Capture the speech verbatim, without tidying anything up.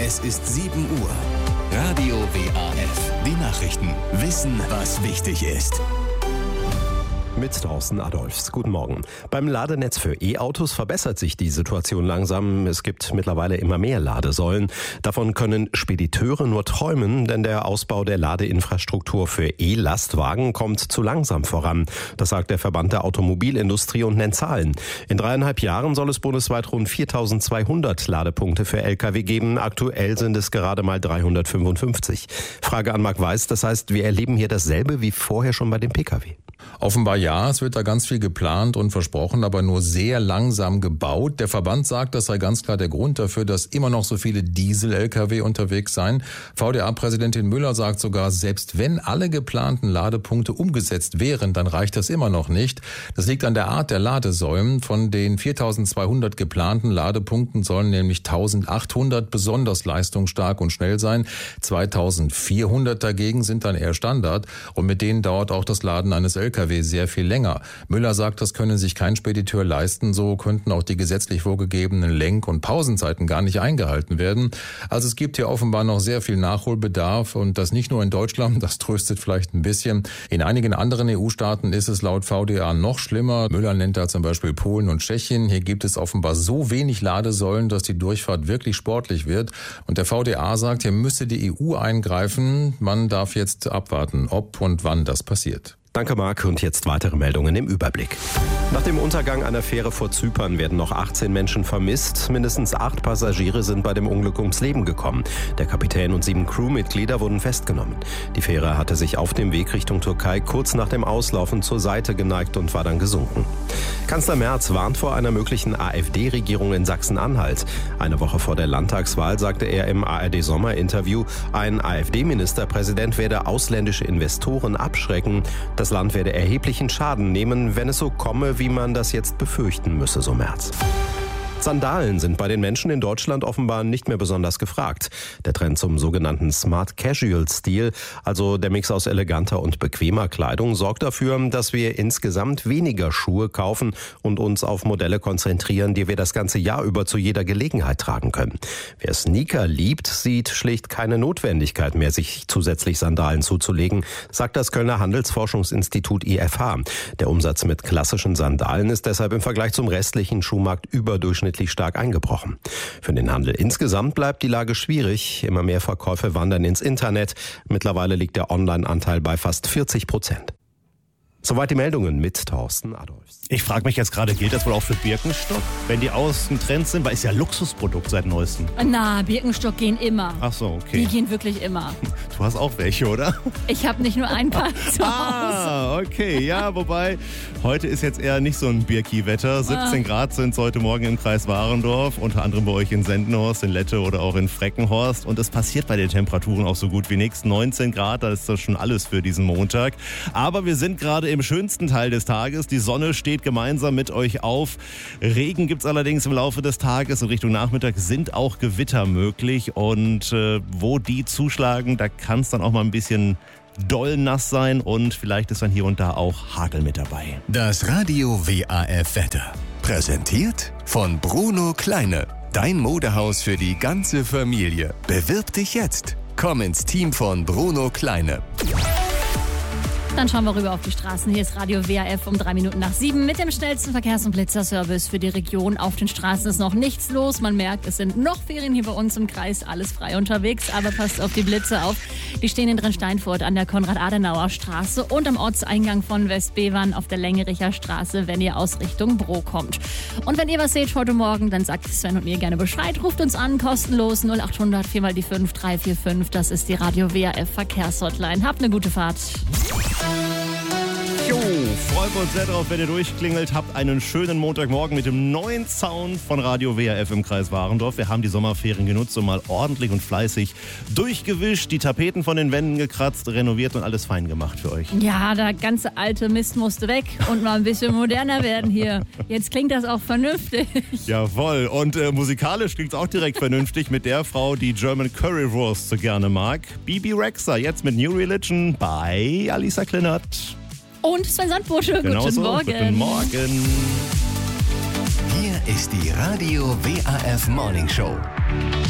Es ist sieben Uhr. Radio W A F. Die Nachrichten. Wissen, was wichtig ist. Mit Thorsten Adolfs. Guten Morgen. Beim Ladenetz für E-Autos verbessert sich die Situation langsam. Es gibt mittlerweile immer mehr Ladesäulen. Davon können Spediteure nur träumen, denn der Ausbau der Ladeinfrastruktur für E-Lastwagen kommt zu langsam voran. Das sagt der Verband der Automobilindustrie und nennt Zahlen. In dreieinhalb Jahren soll es bundesweit rund viertausendzweihundert Ladepunkte für L K W geben. Aktuell sind es gerade mal dreihundertfünfundfünfzig. Frage an Marc Weiß, das heißt, wir erleben hier dasselbe wie vorher schon bei dem Pkw. Offenbar ja, es wird da ganz viel geplant und versprochen, aber nur sehr langsam gebaut. Der Verband sagt, das sei ganz klar der Grund dafür, dass immer noch so viele Diesel-L K W unterwegs seien. V D A-Präsidentin Müller sagt sogar, selbst wenn alle geplanten Ladepunkte umgesetzt wären, dann reicht das immer noch nicht. Das liegt an der Art der Ladesäulen. Von den viertausendzweihundert geplanten Ladepunkten sollen nämlich eintausendachthundert besonders leistungsstark und schnell sein. zweitausendvierhundert dagegen sind dann eher Standard und mit denen dauert auch das Laden eines L K W sehr viel länger. Müller sagt, das könne sich kein Spediteur leisten, so könnten auch die gesetzlich vorgegebenen Lenk- und Pausenzeiten gar nicht eingehalten werden. Also es gibt hier offenbar noch sehr viel Nachholbedarf und das nicht nur in Deutschland, das tröstet vielleicht ein bisschen. In einigen anderen E U-Staaten ist es laut V D A noch schlimmer. Müller nennt da zum Beispiel Polen und Tschechien. Hier gibt es offenbar so wenig Ladesäulen, dass die Durchfahrt wirklich sportlich wird. Und der V D A sagt, hier müsse die E U eingreifen. Man darf jetzt abwarten, ob und wann das passiert. Danke, Marc. Und jetzt weitere Meldungen im Überblick. Nach dem Untergang einer Fähre vor Zypern werden noch achtzehn Menschen vermisst. Mindestens acht Passagiere sind bei dem Unglück ums Leben gekommen. Der Kapitän und sieben Crewmitglieder wurden festgenommen. Die Fähre hatte sich auf dem Weg Richtung Türkei kurz nach dem Auslaufen zur Seite geneigt und war dann gesunken. Kanzler Merz warnt vor einer möglichen AfD-Regierung in Sachsen-Anhalt. Eine Woche vor der Landtagswahl sagte er im A R D-Sommerinterview, ein AfD-Ministerpräsident werde ausländische Investoren abschrecken. Das Land werde erheblichen Schaden nehmen, wenn es so komme, wie man das jetzt befürchten müsse, so Merz. Sandalen sind bei den Menschen in Deutschland offenbar nicht mehr besonders gefragt. Der Trend zum sogenannten Smart Casual Stil, also der Mix aus eleganter und bequemer Kleidung, sorgt dafür, dass wir insgesamt weniger Schuhe kaufen und uns auf Modelle konzentrieren, die wir das ganze Jahr über zu jeder Gelegenheit tragen können. Wer Sneaker liebt, sieht schlicht keine Notwendigkeit mehr, sich zusätzlich Sandalen zuzulegen, sagt das Kölner Handelsforschungsinstitut I F H. Der Umsatz mit klassischen Sandalen ist deshalb im Vergleich zum restlichen Schuhmarkt überdurchschnittlich stark eingebrochen. Für den Handel insgesamt bleibt die Lage schwierig. Immer mehr Verkäufe wandern ins Internet. Mittlerweile liegt der Online-Anteil bei fast vierzig Prozent. Soweit die Meldungen mit Thorsten Adolfs. Ich frage mich jetzt gerade, gilt das wohl auch für Birkenstock? Wenn die außen Trend sind, weil es ja ein Luxusprodukt seit neuestem. Na, Birkenstock gehen immer. Ach so, okay. Die gehen wirklich immer. Du hast auch welche, oder? Ich habe nicht nur ein paar zu Hause. Ah, okay. Ja, wobei, heute ist jetzt eher nicht so ein Birki-Wetter. siebzehn ah. Grad sind es heute Morgen im Kreis Warendorf, unter anderem bei euch in Sendenhorst, in Lette oder auch in Freckenhorst. Und es passiert bei den Temperaturen auch so gut wie nichts. neunzehn Grad, da ist das schon alles für diesen Montag. Aber wir sind gerade im schönsten Teil des Tages. Die Sonne steht gemeinsam mit euch auf. Regen gibt's allerdings im Laufe des Tages und Richtung Nachmittag sind auch Gewitter möglich. Und äh, wo die zuschlagen, da kann es dann auch mal ein bisschen doll nass sein und vielleicht ist dann hier und da auch Hagel mit dabei. Das Radio W A F Wetter. Präsentiert von Bruno Kleine. Dein Modehaus für die ganze Familie. Bewirb dich jetzt. Komm ins Team von Bruno Kleine. Dann schauen wir rüber auf die Straßen. Hier ist Radio W A F um drei Minuten nach sieben mit dem schnellsten Verkehrs- und Blitzerservice für die Region. Auf den Straßen ist noch nichts los. Man merkt, es sind noch Ferien hier bei uns im Kreis. Alles frei unterwegs, aber passt auf die Blitze auf. Die stehen in Drensteinfurt an der Konrad-Adenauer-Straße und am Ortseingang von Westbevern auf der Längericher Straße, wenn ihr aus Richtung Bro kommt. Und wenn ihr was seht heute Morgen, dann sagt Sven und mir gerne Bescheid. Ruft uns an, kostenlos null acht hundert vier mal die fünf drei vier fünf. Das ist die Radio W A F Verkehrshotline. Habt eine gute Fahrt. Jo, freuen wir uns sehr drauf, wenn ihr durchklingelt. Habt einen schönen Montagmorgen mit dem neuen Sound von Radio W A F im Kreis Warendorf. Wir haben die Sommerferien genutzt und mal ordentlich und fleißig durchgewischt, die Tapeten von den Wänden gekratzt, renoviert und alles fein gemacht für euch. Ja, der ganze alte Mist musste weg und mal ein bisschen moderner werden hier. Jetzt klingt das auch vernünftig. Jawohl, und äh, musikalisch klingt es auch direkt vernünftig mit der Frau, die German Currywurst so gerne mag. Bibi Rexha, jetzt mit New Religion bei Alisa Kleinert. Und Sven Sandbursche, genau guten so, Morgen. Guten Morgen. Hier ist die Radio W A F Morning Show.